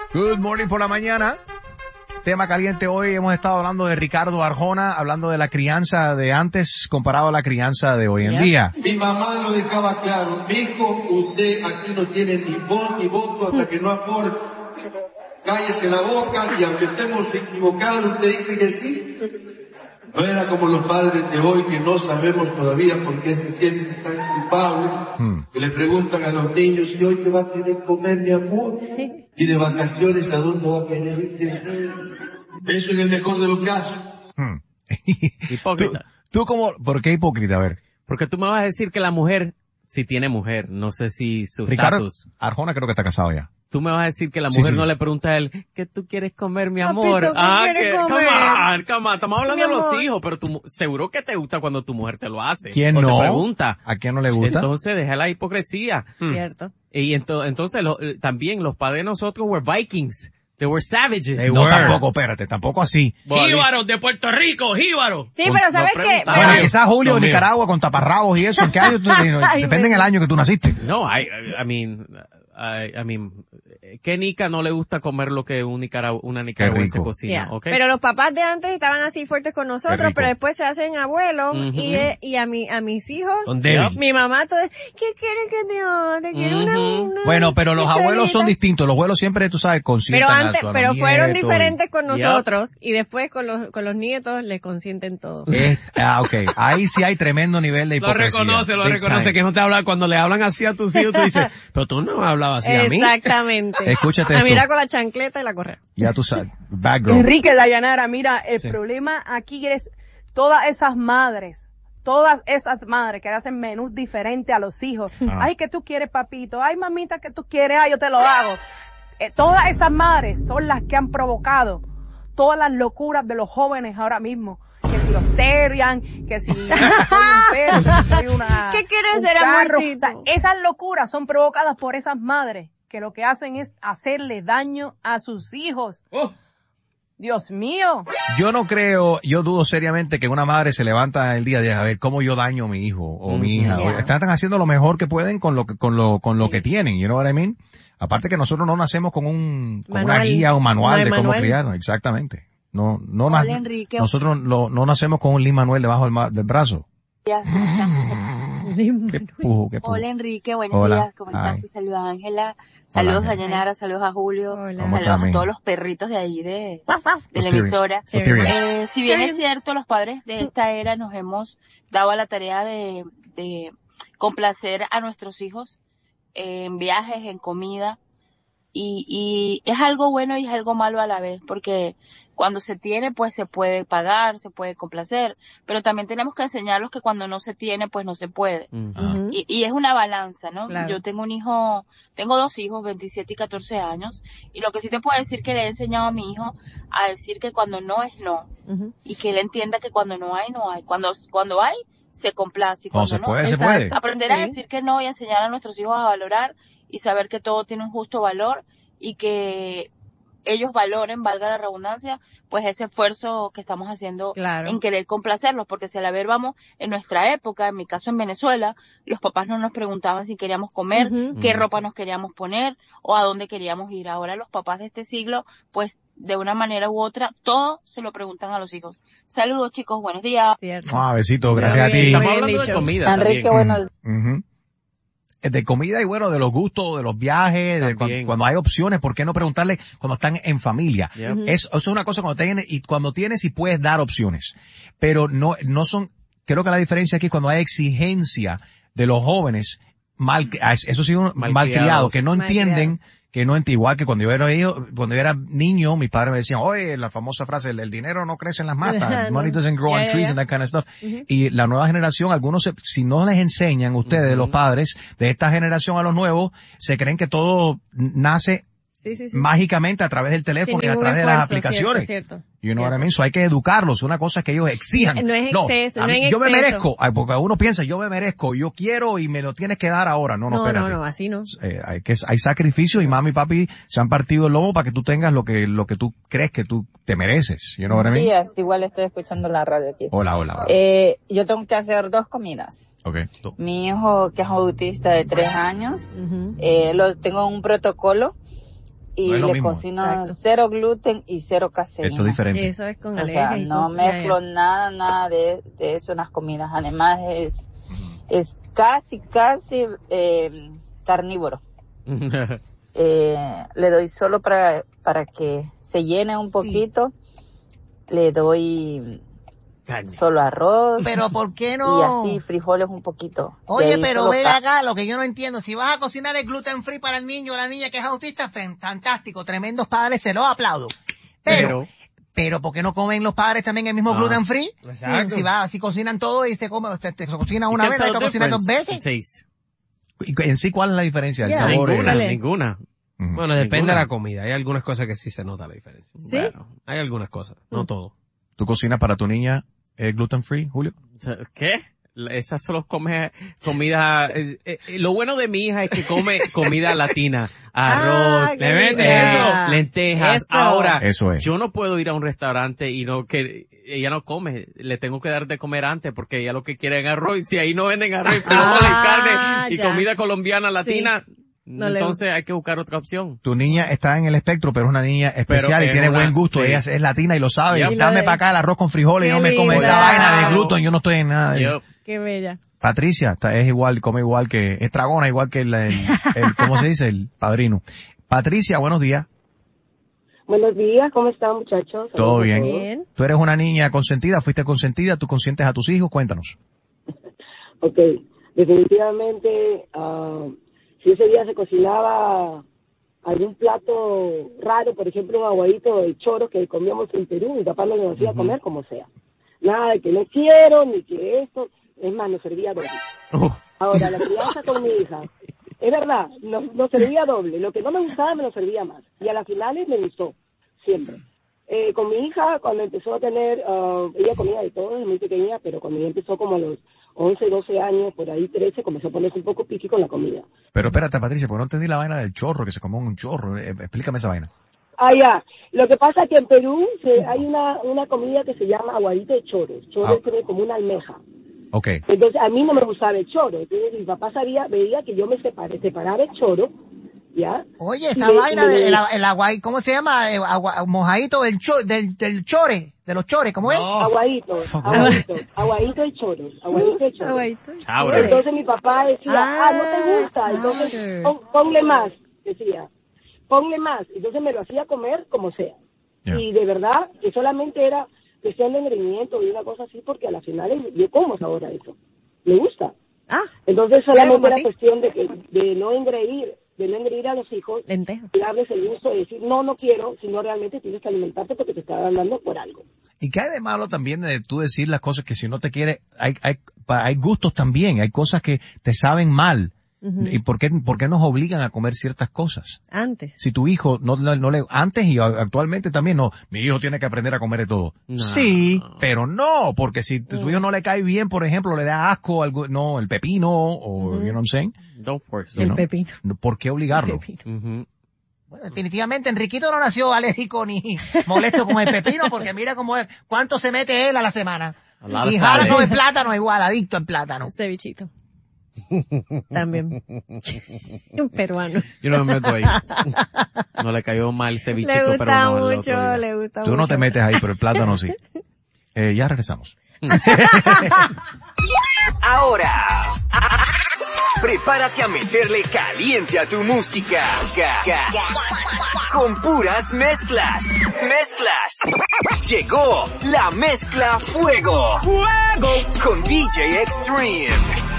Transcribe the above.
Good morning por la mañana. Tema caliente hoy, hemos estado hablando de Ricardo Arjona, hablando de la crianza de antes comparado a la crianza de hoy en día. Mi mamá lo dejaba claro, mijo, usted aquí no tiene ni voz ni voto hasta que no aporte. Cállese la boca y aunque estemos equivocados, usted dice que sí. No era como los padres de hoy que no sabemos todavía por qué se sienten tan culpables, que le preguntan a los niños si hoy te va a querer comer, mi amor, y de vacaciones a dónde va a querer ir. Eso en el mejor de los casos. Hipócrita. ¿Tú cómo? ¿Por qué hipócrita? A ver. Porque tú me vas a decir que la mujer, si tiene mujer, no sé si su Ricardo estatus. Arjona creo que está casado ya. Tú me vas a decir que la mujer Sí. no le pregunta a él, ¿qué tú quieres comer, mi amor? Papito, ¿qué quieres comer? Come on, estamos hablando Mi de los amor. hijos, pero seguro que te gusta cuando tu mujer te lo hace. ¿Quién o no? te pregunta. ¿A quién no le gusta? Entonces deja la hipocresía. Cierto. Y entonces también los padres de nosotros were Vikings. They were savages. No, tampoco, espérate, tampoco así. Jíbaros de Puerto Rico, jíbaros. Sí, pero ¿sabes qué? Bueno, Pero- quizás Julio de Lo mío. Nicaragua con taparrabos y eso. ¿En qué año tú? Ay, Depende del año que tú naciste. No, I mean, ¿qué nica no le gusta comer lo que una nicaragüense rico. cocina? Yeah. ¿Ok? Pero los papás de antes estaban así fuertes con Qué nosotros, rico. pero después se hacen abuelos Ujú. y a mis hijos, Son débiles. mi mamá todo, ¿qué quiere que te haga? Quiero una Bueno, pero los cucharita. abuelos son distintos. Los abuelos siempre, tú sabes, consienten Pero antes, a los pero fueron nietos. diferentes con Yep. nosotros y después con los nietos les consienten todo. Ok. Ahí sí hay tremendo nivel de Lo hipocresía. reconoce, Big que no te habla, cuando le hablan así a tus hijos, tú dices, pero tú no me hablabas así a mí. Exactamente. Escúchate A esto. mirar con la chancleta y la correa. Ya tú sabes. Bad girl. Enrique Dayanara, mira, el Sí. problema aquí es todas esas madres que hacen menús diferentes a los hijos. Ay, que tú quieres, papito. Ay, mamita, que tú quieres. Ay, yo te lo hago. Todas esas madres son las que han provocado todas las locuras de los jóvenes ahora mismo. Que si los terian, que si soy un perro, que soy una... ¿Qué quieres un ser, carro. amorcito? O sea, esas locuras son provocadas por esas madres que lo que hacen es hacerle daño a sus hijos. Dios mío. Yo no creo, yo dudo seriamente que una madre se levanta el día de a ver cómo yo daño a mi hijo o mi hija. Yeah. Están haciendo lo mejor que pueden con lo que tienen, you know what I mean? Aparte que nosotros no nacemos con una Manual. guía o manual No hay de cómo manual. criarnos, exactamente. No Hola, Enrique. nosotros no nacemos con un Lin Manuel debajo del brazo. Qué pujo. Hola Enrique, buenos Hola. días, ¿cómo estás? Ay. Te saluda Ángela, saludos a Ángela. Yanara, saludos a Julio, Hola. ¿Cómo está, saludos a mijo? todos los perritos de ahí de Los la Tyrions. emisora. Los Tyrions. Si bien es cierto, los padres de esta era nos hemos dado a la tarea de complacer a nuestros hijos en viajes, en comida, y es algo bueno y es algo malo a la vez, porque cuando se tiene, pues se puede pagar, se puede complacer, pero también tenemos que enseñarlos que cuando no se tiene, pues no se puede. Ujú. Y es una balanza, ¿no? Claro. Yo tengo tengo dos hijos, 27 y 14 años, y lo que sí te puedo decir que le he enseñado a mi hijo a decir que cuando no es no, Ujú. y que él entienda que cuando no hay, no hay. Cuando hay, se complace, y Cuando cuando se no, puede, se exacto. puede. aprender a Sí. decir que no y enseñar a nuestros hijos a valorar y saber que todo tiene un justo valor y que ellos valoren, valga la redundancia, pues ese esfuerzo que estamos haciendo Claro. en querer complacerlos, porque si a la ver vamos, en nuestra época, en mi caso en Venezuela, los papás no nos preguntaban si queríamos comer, Ujú. qué ropa nos queríamos poner o a dónde queríamos ir. Ahora los papás de este siglo, pues de una manera u otra, todo se lo preguntan a los hijos. Saludos chicos, buenos días. Cierto. Besito, gracias a Muy ti. bien, Estamos muy hablando bien de dicho. comida Enrique, también. buenos Ujú. De comida y bueno, de los gustos, de los viajes, de También. cuando hay opciones, ¿por qué no preguntarle cuando están en familia? Yep. Eso es una cosa cuando tienes y puedes dar opciones. Pero no son, creo que la diferencia aquí es cuando hay exigencia de los jóvenes, eso sí, malcriados, que no entienden, igual que cuando yo era niño, mis padres me decían, oye, la famosa frase, el dinero no crece en las matas, money doesn't grow on Yeah, trees yeah. and that kind of stuff. Y la nueva generación, algunos, si no les enseñan ustedes, los padres de esta generación a los nuevos, se creen que todo nace Sí. mágicamente a través del teléfono Sin y a ningún través de las esfuerzo, aplicaciones. cierto. You know what I mean? So hay que educarlos. Una cosa es que ellos exijan. No es exceso, a no mí- es yo me exceso. merezco. Ay, porque uno piensa, yo me merezco, yo quiero y me lo tienes que dar ahora. No, espérate. No, así no. Hay sacrificio y mami y papi se han partido el lomo para que tú tengas lo que tú crees que tú te mereces. You know what I mean? días, igual estoy escuchando la radio aquí. Hola. Yo tengo que hacer 2 comidas. Okay. Mi hijo, que es autista de 3 años, Ujú. tengo un protocolo y No es lo le mismo. cocino Exacto. 0 gluten y 0 caseína. Esto es diferente. Eso es con O alergia sea, y no cosas. mezclo nada de eso en las comidas. Además es casi carnívoro. Le doy solo para que se llene un poquito, le doy solo arroz. Pero ¿por qué Y no? así frijoles un poquito. De Oye, ahí pero solo ven acá, lo que yo no entiendo, si vas a cocinar el gluten free para el niño o la niña que es autista, fantástico, tremendos padres, se los aplaudo. Pero ¿por qué no comen los padres también el mismo gluten free? Exacto. Si cocinan todo y se cocina una vez, hay que cocinar 2 veces. Y en sí, ¿cuál es la diferencia? El Yeah. sabor. Ninguna. Ujú. Bueno, depende Ninguna. de la comida. Hay algunas cosas que sí se nota la diferencia. ¿Sí? Bueno, hay algunas cosas, no todo. ¿Tú cocinas para tu niña gluten free, Julio? ¿Qué? Esa solo come comida. Lo bueno de mi hija es que come comida latina. Arroz, qué linda. lentejas. Eso. Ahora, Eso es. yo no puedo ir a un restaurante y que ella no come. Le tengo que dar de comer antes porque ella lo que quiere es arroz. Y si ahí no venden arroz, frijoles, carne y ya. comida colombiana, latina, No le entonces hay que buscar otra opción. Tu niña está en el espectro, pero es una niña especial Pero y es tiene una- buen gusto. sí. Ella es latina y lo sabe. Yep. Y dame para acá el arroz con frijoles y Qué no me come esa linda. vaina de gluten. Yo no estoy en nada de... Yo, Qué bella. Patricia es igual, come igual que, es tragona igual que el ¿cómo se dice? El padrino. Patricia, buenos días. Buenos días, ¿cómo están, muchachos? Todo bien. Bien. Tú eres una niña consentida, fuiste consentida, tú consientes a tus hijos, cuéntanos. Ok, definitivamente, si ese día se cocinaba algún plato raro, por ejemplo, un aguadito de choro que comíamos en Perú, mi papá nos lo hacía comer como sea. Nada de que no quiero, ni que esto, es más, nos servía doble. Ahora, la crianza con mi hija, es verdad, nos servía doble. Lo que no me gustaba me lo servía más. Y a las finales me gustó, siempre. Con mi hija, cuando empezó a tener, ella comía de todo, es muy pequeña, pero cuando ella empezó como a los 11, 12 años, por ahí 13, comenzó a ponerse un poco piqui con la comida. Pero espérate, Patricia, porque no entendí la vaina del chorro, que se comió un chorro. Explícame esa vaina. Ah, ya. Lo que pasa es que en Perú hay una comida que se llama aguadito de choros. Choro tiene como una almeja. Ok. Entonces, a mí no me gustaba el choro. Entonces, mi papá veía que yo me separaba el choro, ¿ya? Oye, esa vaina el agua, ¿cómo se llama? Mojadito del chore, de los chores, ¿cómo es? Aguadito de choros. Aguadito. Chowder. Entonces mi papá decía, no te gusta, entonces ponle más, decía, ponle más. Entonces me lo hacía comer como sea. Yeah. Y de verdad que solamente era cuestión de engreimiento y una cosa así, porque a la final yo como ahora eso. Me gusta. Entonces solamente era cuestión de no engreír a los hijos, lentejas, y darles el gusto de decir, no quiero, sino realmente tienes que alimentarte porque te está dando por algo. ¿Y qué hay de malo también de tú decir las cosas que si no te quiere, hay gustos también, hay cosas que te saben mal? Uh-huh. ¿Y por qué nos obligan a comer ciertas cosas? Antes. Si tu hijo no le, antes y actualmente también no, mi hijo tiene que aprender a comer de todo. No. Sí, pero no, porque si tu hijo no le cae bien, por ejemplo, le da asco algo, no, el pepino, o, you know what I'm saying? Don't force El it. pepino. ¿Por qué obligarlo? Bueno, definitivamente Enriquito no nació alérgico ni molesto con el pepino, porque mira cómo es, cuánto se mete él a la semana. Y jala con el plátano igual, adicto al plátano. Cevichito. También. Un peruano. Yo no me meto ahí. No le cayó mal el cevichito, Le gusta pero no el mucho, otro día. le gusta Tú mucho. no te metes ahí, pero el plátano sí. Ya regresamos. Ahora, prepárate a meterle caliente a tu música. Con puras mezclas. Llegó la mezcla Fuego. Con DJ Extreme.